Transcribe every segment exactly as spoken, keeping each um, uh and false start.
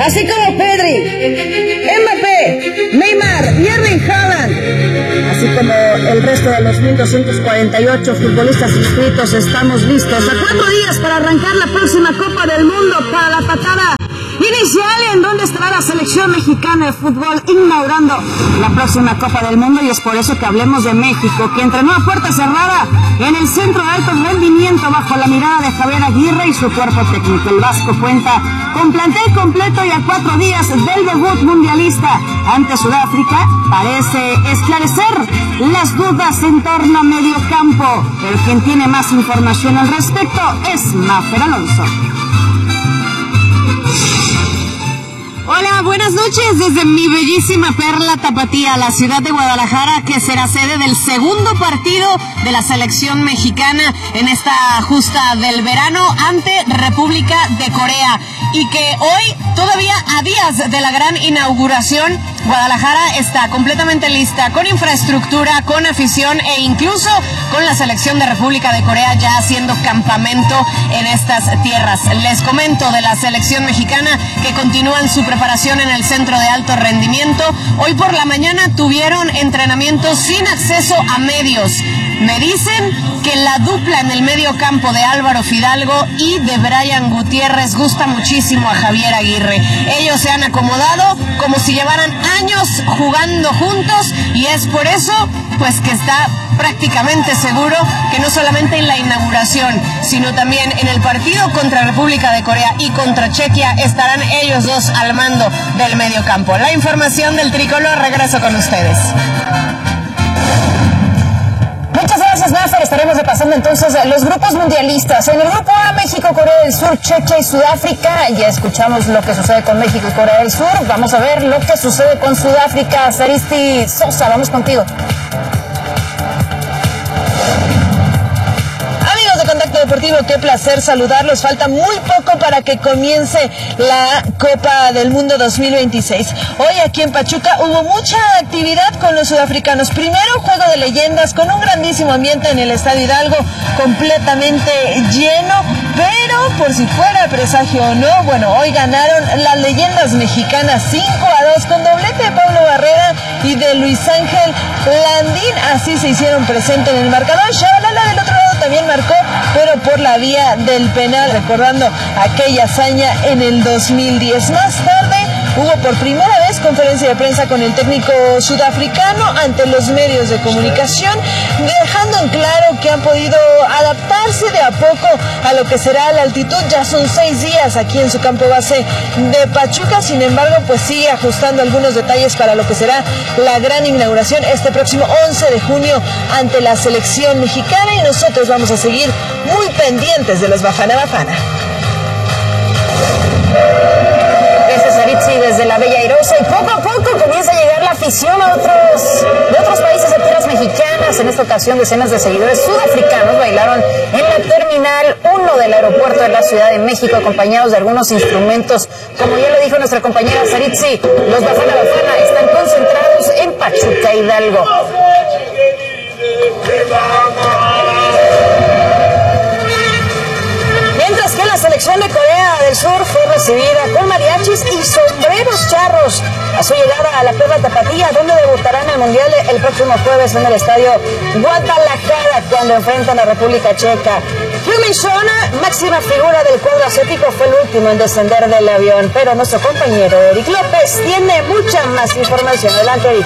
así como Pedri, Mbappé, Neymar y Erling Haaland, así como el resto de los mil doscientos cuarenta y ocho futbolistas inscritos. Estamos listos a cuatro días para arrancar la próxima Copa del Mundo para la patada inicial, en donde estará la selección mexicana de fútbol inaugurando la próxima Copa del Mundo. Y es por eso que hablemos de México, que entrenó a puerta cerrada en el Centro de Alto Rendimiento bajo la mirada de Javier Aguirre y su cuerpo técnico. El Vasco cuenta con plantel completo y a cuatro días del debut mundialista ante Sudáfrica parece esclarecer las dudas en torno a medio campo. Pero quien tiene más información al respecto es Mafer Alonso. Hola, buenas noches desde mi bellísima perla tapatía, la ciudad de Guadalajara, que será sede del segundo partido de la selección mexicana en esta justa del verano ante República de Corea. Y que hoy, todavía a días de la gran inauguración, Guadalajara está completamente lista, con infraestructura, con afición e incluso con la selección de República de Corea ya haciendo campamento en estas tierras. Les comento de la selección mexicana que continúan su preparación en el Centro de Alto Rendimiento. Hoy por la mañana tuvieron entrenamiento sin acceso a medios. Me dicen que la dupla en el medio campo de Álvaro Fidalgo y de Brian Gutiérrez gusta muchísimo a Javier Aguirre. Ellos se han acomodado como si llevaran años jugando juntos, y es por eso pues que está prácticamente seguro que no solamente en la inauguración, sino también en el partido contra República de Corea y contra Chequia estarán ellos dos al mando del medio campo. La información del tricolor, regreso con ustedes. Muchas gracias, Mafer. Estaremos repasando entonces los grupos mundialistas. En el grupo A, México, Corea del Sur, Chequia y Sudáfrica. Ya escuchamos lo que sucede con México y Corea del Sur. Vamos a ver lo que sucede con Sudáfrica. Saristi Sosa, vamos contigo. Contacto Deportivo, qué placer saludarlos. Falta muy poco para que comience la Copa del Mundo dos mil veintiséis. Hoy aquí en Pachuca hubo mucha actividad con los sudafricanos. Primero, juego de leyendas con un grandísimo ambiente en el Estadio Hidalgo, completamente lleno, pero por si fuera presagio o no, bueno, hoy ganaron las leyendas mexicanas cinco a dos con doblete de Pablo Barrera y de Luis Ángel Landín. Así se hicieron presentes en el marcador. Shabalala del otro lado también marcó, pero por la vía del penal, recordando aquella hazaña en el dos mil diez. Más tarde hubo por primera vez conferencia de prensa con el técnico sudafricano ante los medios de comunicación, dejando en claro que han podido adaptarse de a poco a lo que será la altitud. Ya son seis días aquí en su campo base de Pachuca, sin embargo, pues sigue ajustando algunos detalles para lo que será la gran inauguración este próximo once de junio ante la selección mexicana, y nosotros vamos a seguir muy pendientes de los Bafana Bafana. Gracias, Aritzi, desde la Bella Airosa. Y poco a poco comienza a llegar la afición a otros, de otros países de tierras mexicanas. En esta ocasión, decenas de seguidores sudafricanos bailaron en la Terminal uno del aeropuerto de la Ciudad de México, acompañados de algunos instrumentos. Como ya lo dijo nuestra compañera Saritzi, los Bafana Bafana están concentrados en Pachuca, Hidalgo. Mientras que la selección de Corea del Sur fue recibida con mariachis y sombreros charros a su llegada a la Perla Tapatía, donde debutarán el Mundial el próximo jueves en el estadio Guadalajara cuando enfrentan a República Checa. Heung-min Son, máxima figura del cuadro asiático, fue el último en descender del avión, pero nuestro compañero Eric López tiene mucha más información. Adelante, Eric.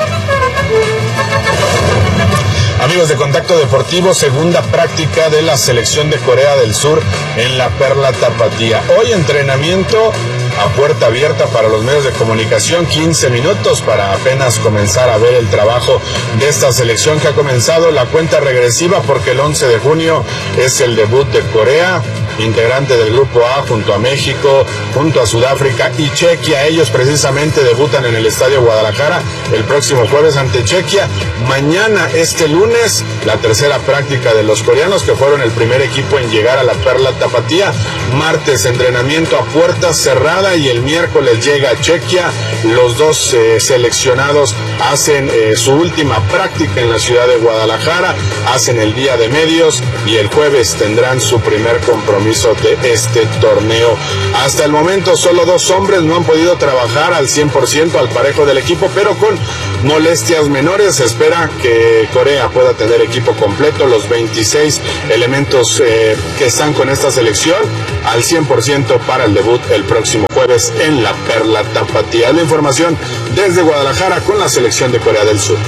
Amigos de Contacto Deportivo, segunda práctica de la selección de Corea del Sur en la Perla Tapatía. Hoy entrenamiento a puerta abierta para los medios de comunicación, quince minutos para apenas comenzar a ver el trabajo de esta selección que ha comenzado la cuenta regresiva, porque el once de junio es el debut de Corea, integrante del grupo A, junto a México, junto a Sudáfrica y Chequia. Ellos precisamente debutan en el Estadio Guadalajara el próximo jueves ante Chequia. Mañana, este lunes, la tercera práctica de los coreanos, que fueron el primer equipo en llegar a la Perla Tapatía. Martes, entrenamiento a puerta cerrada, y el miércoles llega Chequia. Los dos eh, seleccionados hacen eh, su última práctica en la ciudad de Guadalajara, hacen el día de medios, y el jueves tendrán su primer compromiso compromiso de este torneo. Hasta el momento solo dos hombres no han podido trabajar al cien por ciento al parejo del equipo, pero con molestias menores. Se espera que Corea pueda tener equipo completo, los veintiséis elementos eh, que están con esta selección al cien por ciento para el debut el próximo jueves en la Perla Tapatía. La información desde Guadalajara con la selección de Corea del Sur.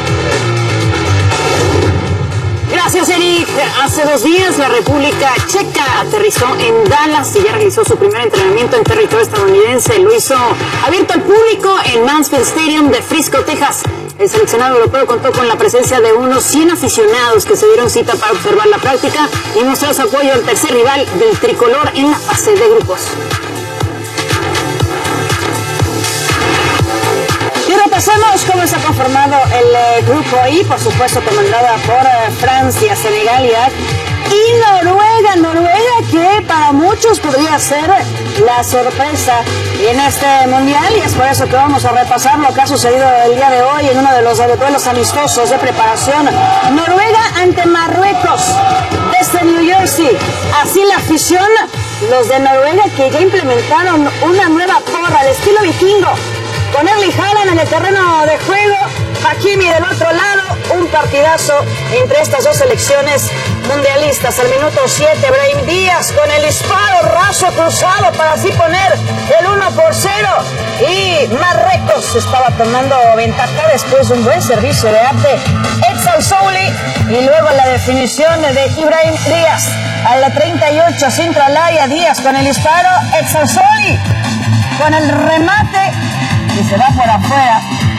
Gracias, Eric. Hace dos días la República Checa aterrizó en Dallas y ya realizó su primer entrenamiento en territorio estadounidense. Lo hizo abierto al público en Mansfield Stadium de Frisco, Texas. El seleccionado europeo contó con la presencia de unos cien aficionados que se dieron cita para observar la práctica y mostrar su apoyo al tercer rival del tricolor en la fase de grupos. Repasemos cómo se ha conformado el eh, grupo I, por supuesto comandada por eh, Francia, Senegal, Irak y Noruega. Noruega que para muchos podría ser la sorpresa en este mundial, y es por eso que vamos a repasar lo que ha sucedido el día de hoy en uno de los duelos amistosos de preparación. Noruega ante Marruecos desde New Jersey. Así la afición, los de Noruega que ya implementaron una nueva porra al estilo vikingo, con Erling Haaland en el terreno de juego, Hakimi del otro lado. Un partidazo entre estas dos selecciones mundialistas. Al minuto siete, Brahim Díaz con el disparo raso cruzado para así poner el uno por cero. Y Marruecos estaba tomando ventaja después de un buen servicio de Abde Exalzouli. Y luego la definición de Ibrahim Díaz a la treinta y ocho, centro al área. Díaz con el disparo, Exalzouli con el remate y se va por afuera.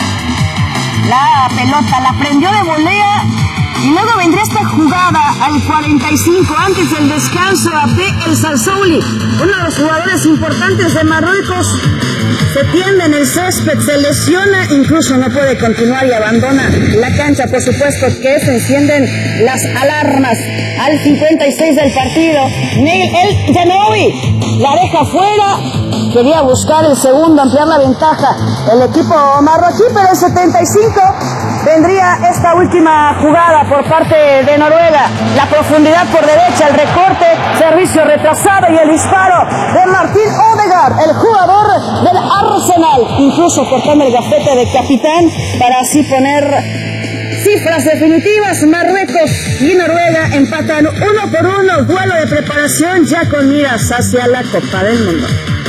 La pelota la prendió de volea y luego vendría esta jugada al cuarenta y cinco, antes del descanso. Abde Exalzouli, uno de los jugadores importantes de Marruecos, se tiende en el césped, se lesiona, incluso no puede continuar y abandona la cancha. Por supuesto que se encienden las alarmas al cincuenta y seis del partido. Neil El Janoui la deja fuera. Quería buscar el segundo, ampliar la ventaja el equipo marroquí, pero en setenta y cinco vendría esta última jugada por parte de Noruega. La profundidad por derecha, el recorte, servicio retrasado y el disparo de Martín Odegaard, el jugador del Arsenal, incluso cortando el gafete de capitán para así poner cifras definitivas. Marruecos y Noruega empatan uno por uno, duelo de preparación ya con miras hacia la Copa del Mundo.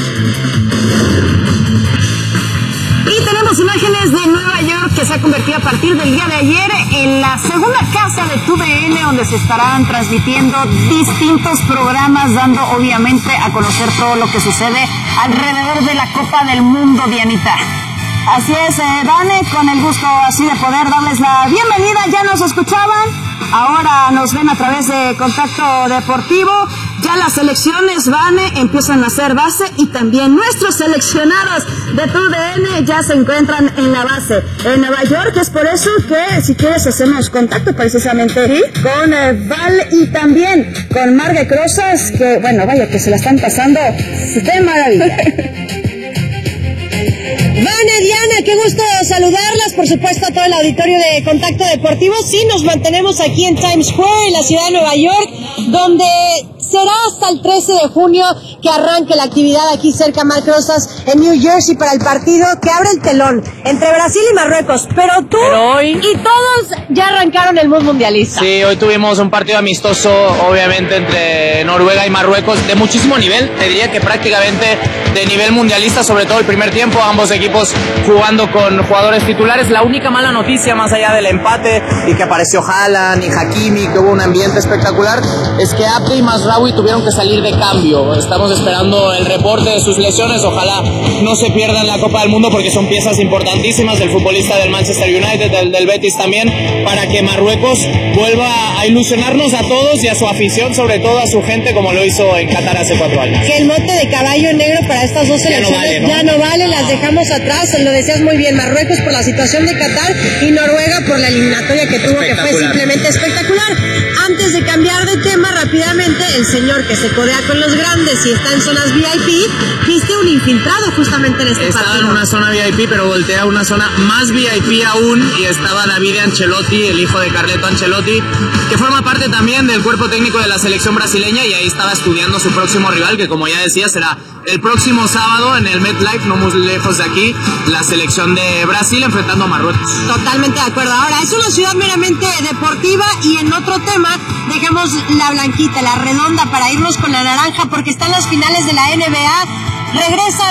Y tenemos imágenes de Nueva York, que se ha convertido a partir del día de ayer en la segunda casa de T U D N, donde se estarán transmitiendo distintos programas, dando obviamente a conocer todo lo que sucede alrededor de la Copa del Mundo, Dianita. Así es, eh, Dane, con el gusto así de poder darles la bienvenida. Ya nos escuchaban, ahora nos ven a través de Contacto Deportivo. Ya las selecciones, Vane, empiezan a hacer base, y también nuestros seleccionados de T U D N ya se encuentran en la base en Nueva York. Es por eso que, si quieres, hacemos contacto precisamente ¿sí? con eh, Val y también con Marga Crozas, que, bueno, vaya que se la están pasando de maravilla. Vane, Diana, qué gusto saludarlas, por supuesto a todo el auditorio de Contacto Deportivo. Sí, nos mantenemos aquí en Times Square, en la ciudad de Nueva York, donde será hasta el trece de junio que arranque la actividad aquí cerca de Crozas, en New Jersey, para el partido que abre el telón entre Brasil y Marruecos. Pero tú Pero hoy... y todos ya arrancaron el mood mundialista. Sí, hoy tuvimos un partido amistoso, obviamente, entre Noruega y Marruecos, de muchísimo nivel. Te diría que prácticamente de nivel mundialista, sobre todo el primer tiempo, ambos equipos jugando con jugadores titulares. La única mala noticia, más allá del empate y que apareció Haaland y Hakimi, que hubo un ambiente espectacular, es que Abde y Mazraoui tuvieron que salir de cambio. Estamos esperando el reporte de sus lesiones. Ojalá no se pierdan la Copa del Mundo, porque son piezas importantísimas del futbolista del Manchester United, del, del Betis también, para que Marruecos vuelva a ilusionarnos a todos y a su afición, sobre todo a su gente, como lo hizo en Qatar hace cuatro años. Que el mote de caballo negro para estas dos selecciones ya no vale, ¿no? Ya no vale, las dejamos atrás. Lo decías muy bien, Marruecos por la situación de Qatar y Noruega por la eliminatoria que tuvo, que fue simplemente espectacular. Antes de cambiar de tema rápidamente, el señor que se codea con los grandes y está está en zonas V I P, viste un infiltrado justamente en este Estaba partido. Estaba en una zona V I P, pero voltea a una zona más V I P aún, y estaba Davide Ancelotti, el hijo de Carleto Ancelotti, que forma parte también del cuerpo técnico de la selección brasileña, y ahí estaba estudiando su próximo rival, que como ya decía, será el próximo sábado en el MetLife, no muy lejos de aquí, la selección de Brasil enfrentando a Marruecos. Totalmente de acuerdo. Ahora, es una ciudad meramente deportiva, y en otro tema, dejemos la blanquita, la redonda, para irnos con la naranja, porque están las finales de la N B A. Regresa